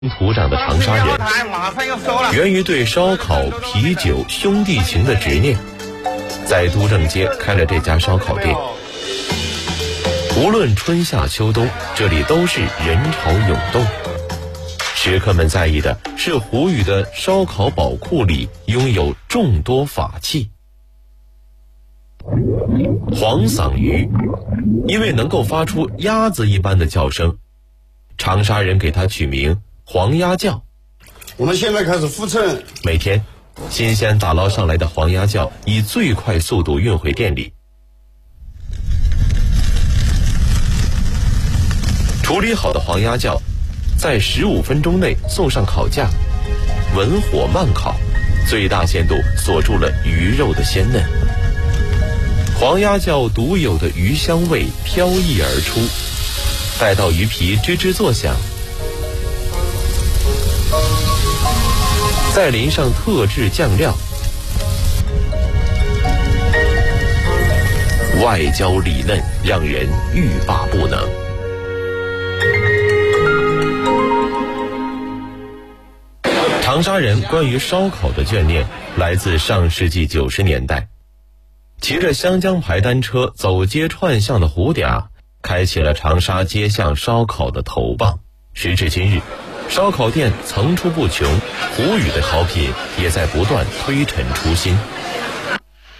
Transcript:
土长的长沙人，源于对烧烤、啤酒、兄弟情的执念，在都正街开了这家烧烤店。无论春夏秋冬，这里都是人潮涌动。食客们在意的是胡宇的烧烤宝库里拥有众多法器。黄嗓鱼，因为能够发出鸭子一般的叫声，长沙人给它取名黄鸭叫。 我们现在开始复称。 每天新鲜打捞上来的黄鸭叫以最快速度运回店里，处理好的黄鸭叫在15分钟内送上烤架，文火慢烤，最大限度锁住了鱼肉的鲜嫩。黄鸭叫独有的鱼香味飘溢而出，待到鱼皮吱吱作响，再淋上特制酱料，外焦里嫩，让人欲罢不能。长沙人关于烧烤的眷恋来自上世纪90年代，骑着湘江牌单车走街串巷的胡嗲开启了长沙街巷烧烤的头棒。时至今日，烧烤店层出不穷，胡宇的好品也在不断推陈出新。